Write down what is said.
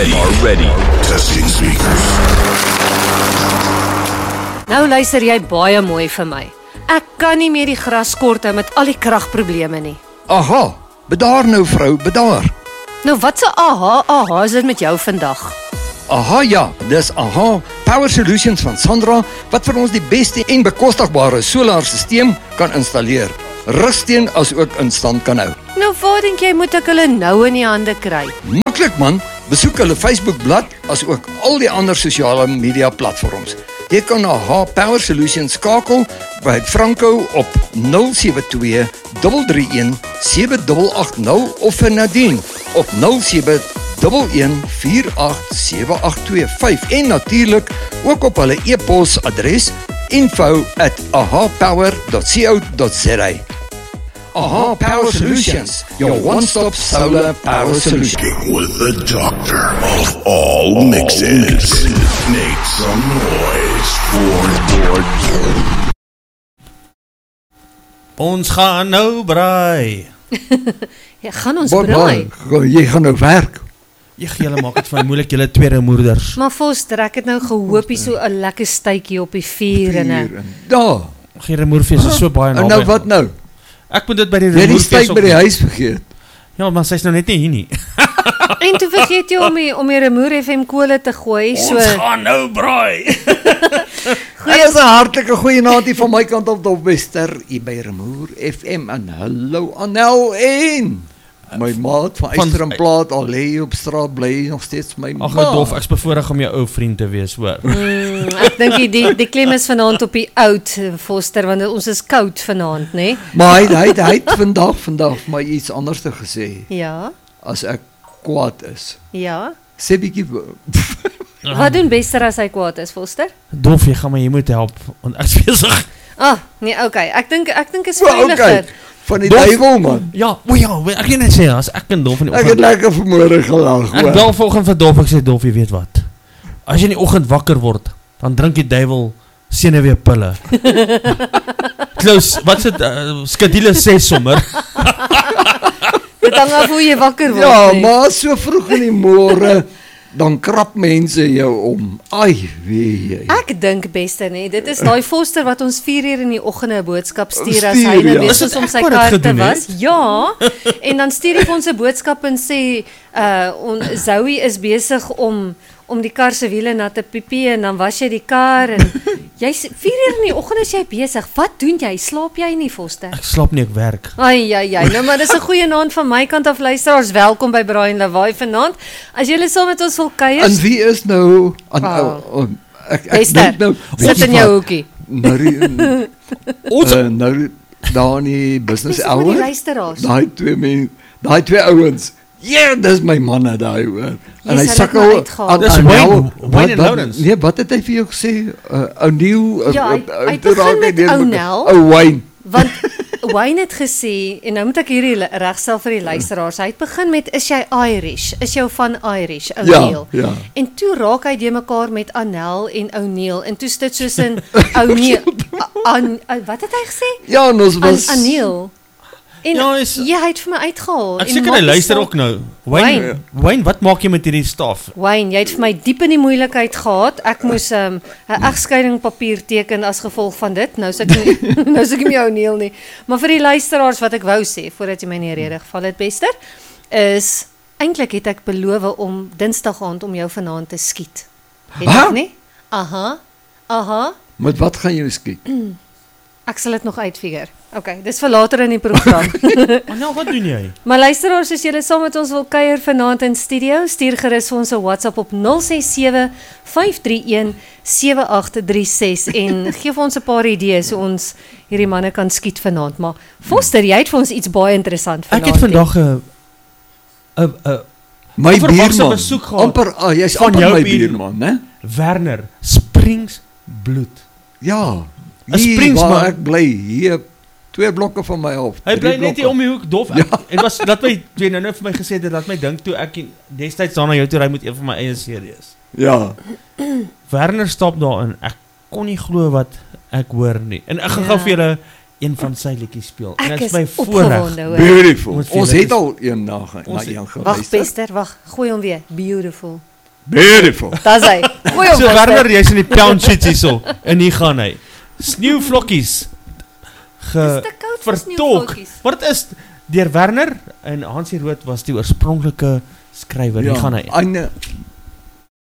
ready. Testing speakers. Nou luister jy baie mooi vir my. Ek kan nie meer die gras kort hou met al die kragprobleme nie. Aha, bedaar nou vrou, bedaar. Nou wat se aha is dit met jou vandag? Aha ja, dis Aha Power Solutions van Sandra wat vir ons die beste en bekostigbare solarstelsel kan installeer. Rusteen as ook in stand kan hou. Nou waar dink jy moet ek hulle nou in die hande kry? Maklik man, besoek hulle Facebookblad as ook al die ander sosiale media platforms. Jy kan na Aha Power Solutions skakel by Franco op 072 331 7880 of vir Nadine op 0711487825 en natuurlik ook op hulle e-pos adres info@ahapower.co.za. Aha Power Solutions, your one-stop solar power solution. With the doctor of all mixes. Make some noise for Lord. Ons gaan nou braai. Ja, gaan ons braai. Jy gaan nou werk. Julle maak dit vir my moeilik, julle tweede moeders. Maar Foster, ek het nou gehoop hier so 'n lekker stytjie op die vuur en Daar. Geen remoerfees is so baie naby. En nou wat nou? Ek moet dit by die Jy die remoerfees styk by die huis vergeet. Ja, maar sy's nou net nie hier nie. En toe vergeet jy om die Remoer FM kole te gooi, so. Ons gaan nou braai. Dit is 'n hartlike goeie naand hier van my kant op Dopwester, hier by Remoer FM en hallo Anel en my maat van Eyster en Plaat al lê op straat bly nog steeds my maat. Ag, Dof, ek's bevoorreg om jou ou vriend te wees, hoor. Ek dink die klem is vanaand op die oud Foster want ons is koud vanaand, nê? Nee? Maar hy het vandag vir my iets anders te gesê. Ja. As ek kwaad is. Ja. Sê bietjie Wat doen Bester as hy kwaad is, Foster? Dof, jy gaan my hier moet help want ek's besig. Nee, okay. Ek dink is veiliger. Okay. Van die duiwel man. Ja, ek kan net sê as ek en Dof in die oggend. Ek het lekker vanmôre gelag, hoor. Ek bel vanoggend vir Dof, ek sê Dof, jy weet wat. As jy in die oggend wakker word, dan drink die duiwel senuweepille. Close, wat is dit? Skedule 6 sommer. Dit hang af hoe jy wakker word. Ja, maar so vroeg in die môre dan krap mense jou om. Ai, weet jy. Ek dink Bester, nee, dit is daai Foster wat ons 4 uur in die oggende 'n boodskap stuur as hy nou besig is om sy kar te was. Ja. En dan stuur hy vir ons 'n boodskap en sê Zoe is besig om die kar se wiele na te piepie en dan was jy die kar en jy's 4 uur in die oggend is jy besig. Wat doen jy? Slaap jy nie, Foster? Ek slaap nie, ek werk. Ai, nou maar dis 'n goeie naand van my kant af luisteraars. Welkom by Braai en Lawaai vanaand. As julle saam met ons wil kuier. En wie is nou ek dink nou sit in jou hoekie. Nou daar in die business hour. Die luisteraars. Daai twee ouens. Ja, dis my manne daai hoor. En hy sukkel dis Wayne en Lawrence. Nee, wat het hy vir jou gesê? O'Neil, hy begin met O'Neil. Wayne. Want Wayne het gesê en nou moet ek hierdie regstel vir die luisteraars. Hy het begin met is jy Irish? Is jou van Irish? O'Neil. Ja. En toe raak hy de mekaar met Anel en O'Neil en toe is dit soos 'n O'Neil. Wat het hy gesê? Ja, ons was Anel. En hy het vir my uitgehaal. Ek seker hy luister ook nou. Wayne, wat maak jy met hierdie staf? Wayne, jy het vir my diep in die moeilikheid gehad. Ek moes 'n egskeiding papier teken as gevolg van dit. Nou sit ek nie jou Neil nie. Maar vir die luisteraars wat ek wou sê voordat jy my in die rede geval het, Bester, is eintlik het ek beloof om Dinsdag aand om jou vanaand te skiet. Het ek nie? Aha. Met wat gaan jy skiet? Ek sal dit nog uitfigure. Okay, dis vir later in die program. Nou, wat doen jy? Maar luisteraars, as julle saam met ons wil kuier vanaand in studio, stuur gerus vir ons 'n WhatsApp op 067-531-7836 en gee vir ons 'n paar idees hoe ons hierdie manne kan skiet vanaand. Maar Foster, jy het vir ons iets baie interessant vanaand. Ek het vandag 'n my buurman besoek gehad. Amper jy's amper my buurman, né? Werner Springsbloed. Ja. Hier waar ek bly, hier 2 blokke van my af. Hy bly net hier om die hoek, Dof. Het was dat my jy nou vir my gesê het dat my dink toe ek destyds daar na jou toe ry met een van my eie series. Ja. Werner stap daarin. Ek kon nie glo wat ek hoor nie. En ek gaan gou vir julle een van sy liedjies speel. En dit is my voorreg. Beautiful. Ons het al een na een geluister. Wag Bester, wag. Gooi hom weer. Beautiful. Beautiful. Dis hy. Mooi So opgester. Werner, jy's in die pound sheets hierso en hier gaan hy. Sneeuvlokkies Dis te koud vir vertolk. sneeuvlokkies. Wat is deur Werner en Hansie Rood was die oorspronklike skrywer. Hier gaan hy. En